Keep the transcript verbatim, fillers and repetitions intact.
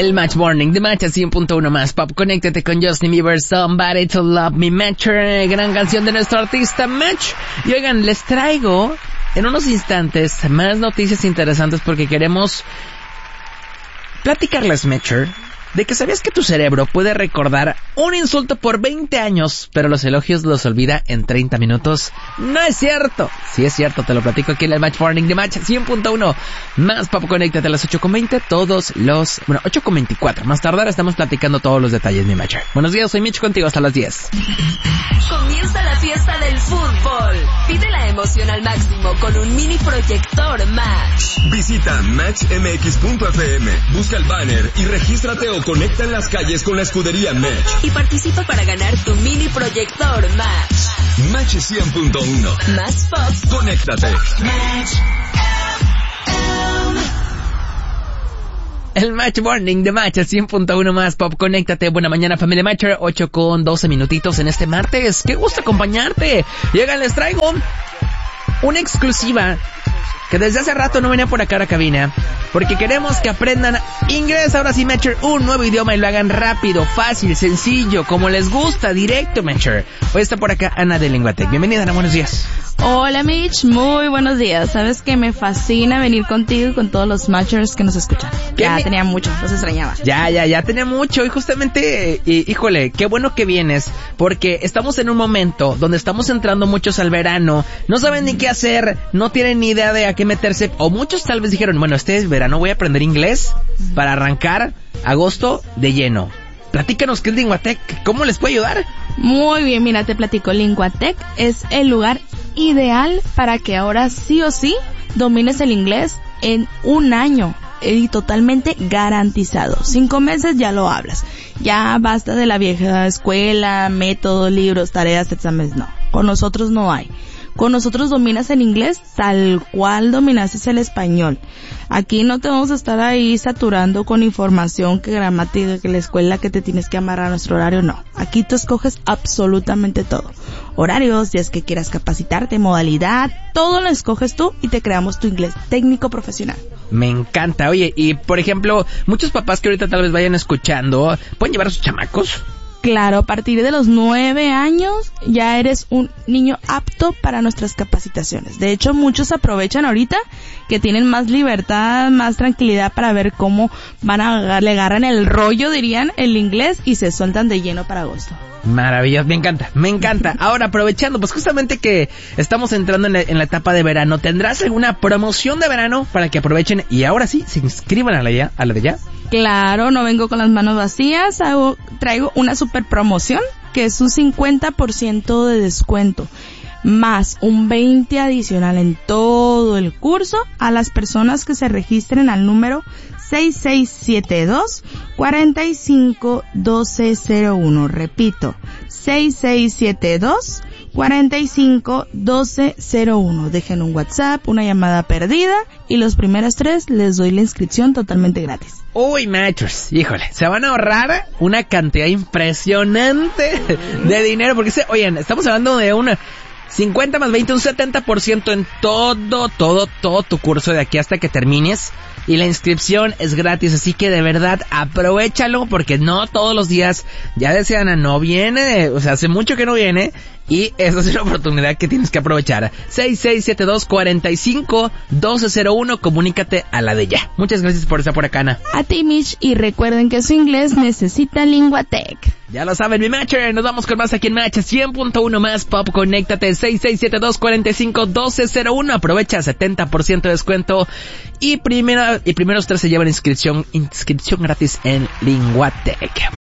El Match Morning, de Match a cien punto uno más pop. Conéctate con Justin Bieber, Somebody to Love Me, Matcher, gran canción de nuestro artista Match. Y oigan, les traigo en unos instantes más noticias interesantes porque queremos platicarles, Matcher, de que sabías que tu cerebro puede recordar un insulto por veinte años, pero los elogios los olvida en treinta minutos. No es cierto. Sí es cierto, te lo platico aquí en el Match Morning de Match cien punto uno. Más pop, conéctate a las ocho con veinte todos los... Bueno, ocho con veinticuatro. Más tardar estamos platicando todos los detalles, mi Matcher. Buenos días, soy Mitch contigo hasta las diez. Comienza la fiesta del fútbol. Pide la emoción al máximo con un mini proyector Match. Visita match m x punto f m, busca el banner y regístrate o conecta en las calles con la escudería Match. Y participa para ganar tu mini proyector Match. Match cien punto uno. Más pop. Conéctate. Match. El Match Morning de Match cien punto uno más pop. Conéctate. Buena mañana, familia Matcher. ocho con doce minutitos en este martes. Qué gusto acompañarte. Llegan, les traigo una exclusiva que desde hace rato no venía por acá a la cabina, porque queremos que aprendan inglés. Ahora sí, Matcher, un nuevo idioma, y lo hagan rápido, fácil, sencillo, como les gusta, directo, Matcher. Hoy está por acá Ana de Linguatec. Bienvenida, Ana, buenos días. Hola, Mitch, muy buenos días. Sabes que me fascina venir contigo y con todos los Matchers que nos escuchan. Ya me... tenía mucho, los extrañaba. Ya, ya, ya tenía mucho, y justamente, y, híjole, qué bueno que vienes, porque estamos en un momento donde estamos entrando muchos al verano, no saben ni qué hacer, no tienen ni idea de a qué meterse, o muchos tal vez dijeron, bueno, este es verano, voy a aprender inglés para arrancar agosto de lleno. Platícanos qué es Linguatec, ¿cómo les puede ayudar? Muy bien, mira, te platico. Linguatec es el lugar ideal para que ahora sí o sí domines el inglés en un año y totalmente garantizado. Cinco meses ya lo hablas. Ya basta de la vieja escuela, métodos, libros, tareas, exámenes. No, con nosotros no hay. Con nosotros dominas el inglés tal cual dominaste el español. Aquí no te vamos a estar ahí saturando con información, que gramática, que la escuela, que te tienes que amarrar a nuestro horario. No, aquí tú escoges absolutamente todo. Horarios, si es que quieras capacitarte, modalidad, todo lo escoges tú y te creamos tu inglés técnico profesional. Me encanta. Oye, y por ejemplo, muchos papás que ahorita tal vez vayan escuchando, ¿pueden llevar a sus chamacos? Claro, a partir de los nueve años ya eres un niño apto para nuestras capacitaciones. De hecho, muchos aprovechan ahorita que tienen más libertad, más tranquilidad para ver cómo van a, le agarran el rollo, dirían, el inglés, y se sueltan de lleno para agosto. Maravilloso, me encanta, me encanta. Ahora, aprovechando, pues justamente que estamos entrando en la, en la etapa de verano, ¿tendrás alguna promoción de verano para que aprovechen y ahora sí se inscriban a la, ya, a la de ya? Claro, no vengo con las manos vacías, hago, traigo una super promoción que es un cincuenta por ciento de descuento, más un veinte adicional en todo el curso a las personas que se registren al número seis seis siete dos, cuatro cinco uno dos cero uno. Repito, seis seis siete dos, cuatro cinco uno dos cero uno. Dejen un WhatsApp, una llamada perdida, y los primeros tres les doy la inscripción totalmente gratis. Uy, Matchers, híjole, se van a ahorrar una cantidad impresionante de dinero, porque, se, oigan, estamos hablando de una cincuenta más veinte, un setenta por ciento en todo, todo, todo tu curso de aquí hasta que termines. Y la inscripción es gratis, así que de verdad aprovechalo, porque no todos los días, ya decía Ana, no viene, o sea, hace mucho que no viene, y esa es una oportunidad que tienes que aprovechar. seis seis siete dos, cuatro cinco uno dos cero uno, comunícate a la de ya. Muchas gracias por estar por acá, Ana. A ti, Mitch, y recuerden que su inglés necesita Linguatec. Ya lo saben, mi Matcher, nos vamos con más aquí en Match cien punto uno más pop. Conéctate, seis seis siete dos, cuatro cinco uno dos cero uno, aprovecha setenta por ciento de descuento, y primero y primeros tres se llevan inscripción inscripción gratis en Linguatec.